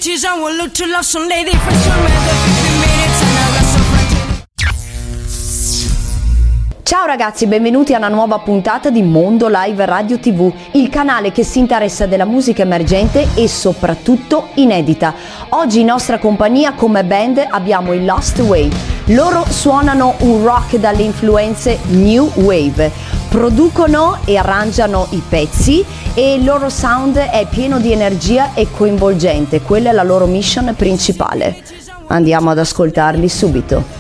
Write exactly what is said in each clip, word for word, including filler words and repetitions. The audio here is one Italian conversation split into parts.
bitches, I will look to love some lady for sure. fifteen minutes and I got some Ciao ragazzi, benvenuti a una nuova puntata di Mondo Live Radio tivù, il canale che si interessa della musica emergente e soprattutto inedita. Oggi in nostra compagnia come band abbiamo i Lost Way. Loro suonano un rock dalle influenze New Wave, producono e arrangiano i pezzi e il loro sound è pieno di energia e coinvolgente. Quella è la loro mission principale. Andiamo ad ascoltarli subito.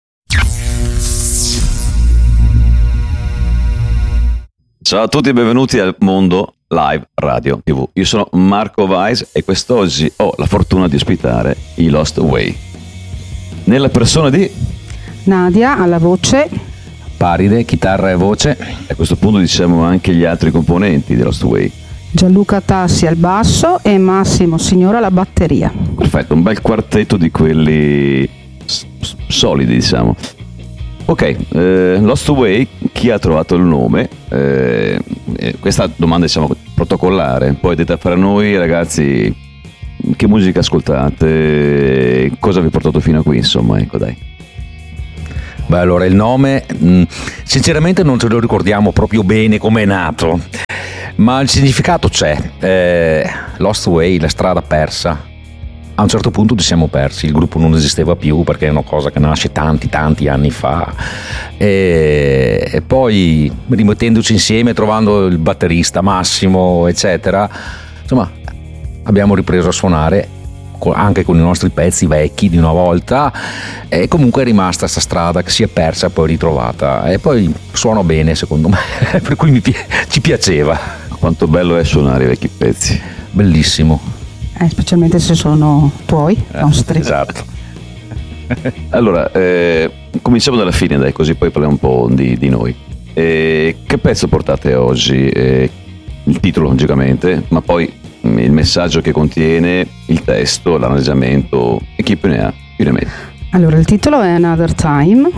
Ciao a tutti e benvenuti al Mondo Live Radio tivù. Io sono Marco Weiss e quest'oggi ho la fortuna di ospitare i Lost Way. Nella persona di Nadia alla voce, Paride, chitarra e voce. A questo punto diciamo anche gli altri componenti di Lost Way. Gianluca Tassi al basso e Massimo Signora alla batteria. Perfetto, un bel quartetto di quelli s- solidi, diciamo. Ok, eh, Lost Way, chi ha trovato il nome? Eh, eh, questa domanda diciamo protocollare, poi dite a fare a noi ragazzi che musica ascoltate, cosa vi ha portato fino a qui, insomma, ecco dai. Beh, allora il nome mh, sinceramente non ce lo ricordiamo proprio bene come è nato, ma il significato c'è. eh, Lost Way, la strada persa. A un certo punto ci siamo persi, il gruppo non esisteva più perché è una cosa che nasce tanti tanti anni fa e, e poi rimettendoci insieme, trovando il batterista Massimo eccetera, insomma abbiamo ripreso a suonare anche con i nostri pezzi vecchi di una volta e comunque è rimasta questa strada che si è persa poi ritrovata e poi suona bene secondo me per cui mi pi- ci piaceva. Quanto bello è suonare i vecchi pezzi, bellissimo. Eh, specialmente se sono tuoi, eh, nostri. Esatto. Allora, eh, cominciamo dalla fine, dai, così poi parliamo un po' di, di noi. Eh, che pezzo portate oggi? Eh, il titolo, logicamente, ma poi mh, il messaggio che contiene, il testo, l'arrangiamento e chi più ne ha, più ne mette. Allora, il titolo è Another Time.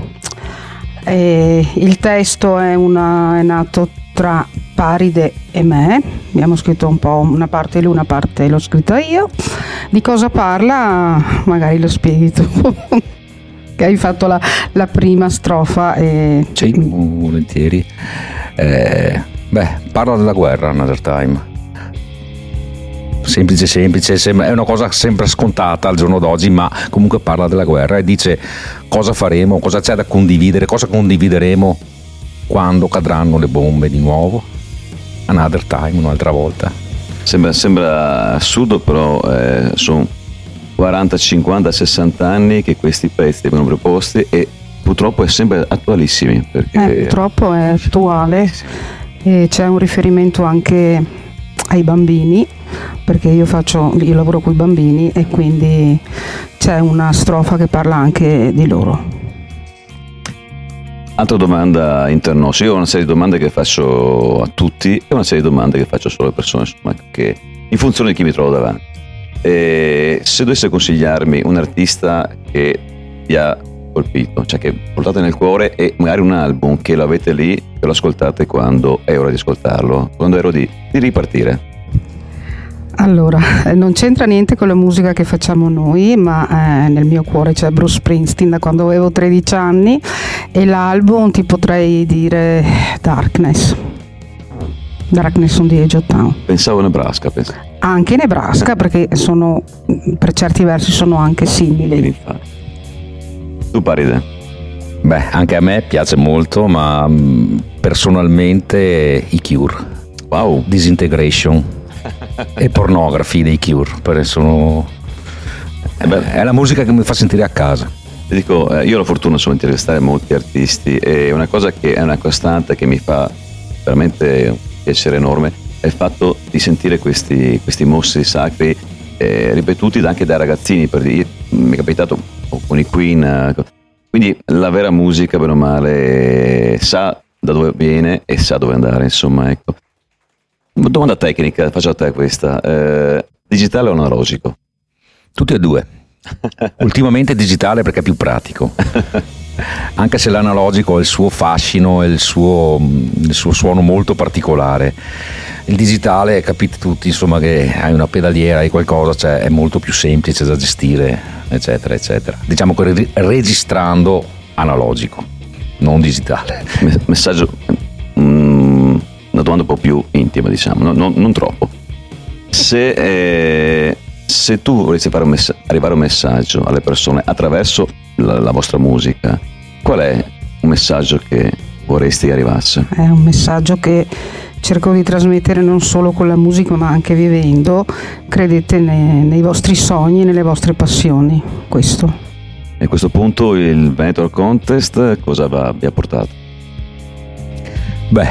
E il testo è, una, è nato tra Paride e me, abbiamo scritto un po' una parte lui, una parte l'ho scritta io. Di cosa parla? Magari lo spieghi tu che hai fatto la, la prima strofa e... Sì, volentieri. Eh, beh, parla della guerra, Another Time. Semplice, semplice, è una cosa sempre scontata al giorno d'oggi, ma comunque parla della guerra e dice cosa faremo, cosa c'è da condividere, cosa condivideremo quando cadranno le bombe di nuovo. Another Time, un'altra volta. Sembra, sembra assurdo, però eh, sono quaranta, cinquanta, sessanta anni che questi pezzi vengono proposti e purtroppo è sempre attualissimi. Perché... Eh, purtroppo è attuale e c'è un riferimento anche ai bambini, perché io faccio, io lavoro con i bambini e quindi c'è una strofa che parla anche di loro. Altra domanda internoce, io ho una serie di domande che faccio a tutti e una serie di domande che faccio solo alle persone, insomma, che in funzione di chi mi trovo davanti. E se dovesse consigliarmi un artista che ti ha colpito, cioè che portate nel cuore e magari un album che l'avete lì, che lo ascoltate quando è ora di ascoltarlo, quando è ora di, di ripartire. Allora, non c'entra niente con la musica che facciamo noi, ma eh, nel mio cuore c'è Bruce Springsteen da quando avevo tredici anni e l'album ti potrei dire Darkness. Darkness on the Edge of Town. Pensavo Nebraska, pensavo. Anche Nebraska, perché sono, per certi versi sono anche simili. Tu Paride? Beh, anche a me piace molto, ma personalmente i Cure. Wow. Disintegration e Pornography dei Cure, perché sono eh beh, è la musica che mi fa sentire a casa. Ti dico, eh, io ho la fortuna di intervistare molti artisti e una cosa che è una costante che mi fa veramente un piacere enorme è il fatto di sentire questi, questi mostri sacri eh, ripetuti anche dai ragazzini, per dire, mi è capitato con i Queen, eh, quindi la vera musica bene o male sa da dove viene e sa dove andare, insomma, ecco. Domanda tecnica, faccio a te questa, eh, digitale o analogico? Tutti e due. Ultimamente digitale perché è più pratico, anche se l'analogico ha il suo fascino e il suo, il suo suono molto particolare. il digitale, capite tutti insomma che hai una pedaliera, hai qualcosa, cioè è molto più semplice da gestire, eccetera eccetera. Diciamo che re- registrando analogico, non digitale. Messaggio, mm, una domanda un po' più intima, diciamo, no, non, non troppo. Se, eh, se tu volessi fare un messa- arrivare un messaggio alle persone attraverso la, la vostra musica, qual è un messaggio che vorresti arrivasse? È un messaggio che cerco di trasmettere non solo con la musica ma anche vivendo. Credete nei, nei vostri sogni e nelle vostre passioni, questo. E a questo punto il Veneto Contest cosa vi ha portato? Beh,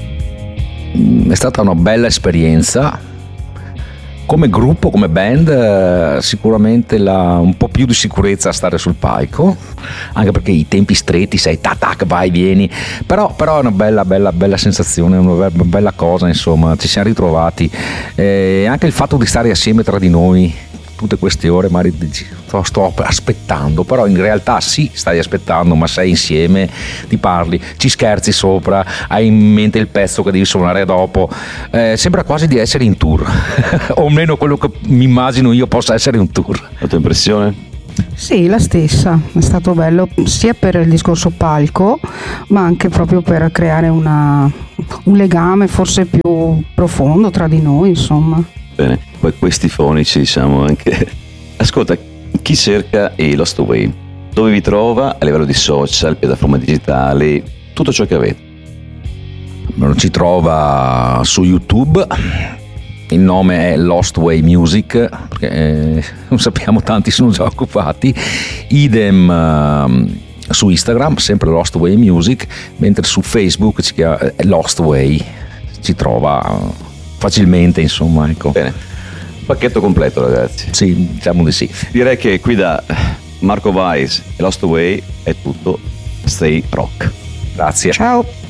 è stata una bella esperienza. Come gruppo, come band, eh, sicuramente la, un po' più di sicurezza a stare sul palco, anche perché i tempi stretti, sei tac tac, vai, vieni, però, però è una bella, bella, bella sensazione, una bella cosa, insomma, ci siamo ritrovati, e anche il fatto di stare assieme tra di noi tutte queste ore, magari dici sto, sto aspettando, però in realtà sì, stai aspettando, ma sei insieme, ti parli, ci scherzi sopra, hai in mente il pezzo che devi suonare dopo, eh, sembra quasi di essere in tour o almeno quello che mi immagino io possa essere un tour. La tua impressione? Sì, la stessa, è stato bello sia per il discorso palco ma anche proprio per creare una, un legame forse più profondo tra di noi, insomma. Bene, poi questi fonici, diciamo anche. Ascolta, chi cerca i Lost Away, dove vi trova a livello di social, piattaforme digitali, tutto ciò che avete? Ci trova su YouTube, il nome è Lost Way Music, perché eh, non sappiamo, tanti sono già occupati, idem uh, su Instagram, sempre Lost Way Music, mentre su Facebook ci chiama Lost Way, ci trova facilmente, insomma, ecco. Bene, pacchetto completo, ragazzi. Sì, diciamo di sì. Direi che qui da Marco Weiss e Lost Away è tutto. Stay rock. Grazie. Ciao.